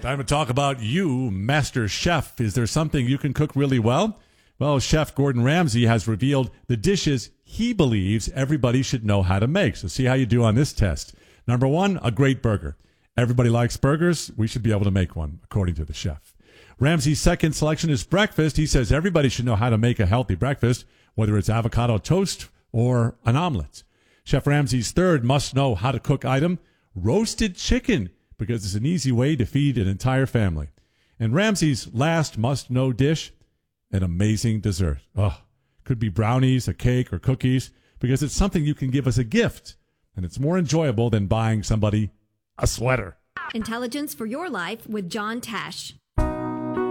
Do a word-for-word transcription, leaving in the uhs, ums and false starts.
Time to talk about you, Master Chef. Is there something you can cook really well? Well, Chef Gordon Ramsay has revealed the dishes he believes everybody should know how to make. So see how you do on this test. Number one, a great burger. Everybody likes burgers. We should be able to make one, according to the chef. Ramsay's second selection is breakfast. He says everybody should know how to make a healthy breakfast, whether it's avocado toast or an omelet. Chef Ramsay's third must-know how-to-cook item, roasted chicken, because it's an easy way to feed an entire family. And Ramsay's last must-know dish, an amazing dessert. Oh, could be brownies, a cake, or cookies, because it's something you can give as a gift, and it's more enjoyable than buying somebody a sweater. Intelligence for your life with John Tesh.